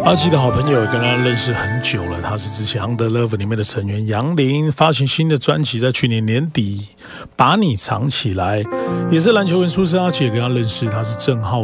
阿基的好朋友，也跟他认识很久了。他是之前 Under Love 里面的成员杨林，发行新的专辑，在去年年底把你藏起来。也是篮球人出身，阿基也跟他认识，他是郑浩